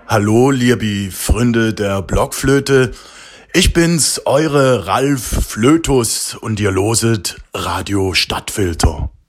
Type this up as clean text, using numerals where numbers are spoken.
Hallo, liebe Freunde der Blockflöte. Ich bin's, eure Ralf Flötus und ihr loset Radio Stadtfilter.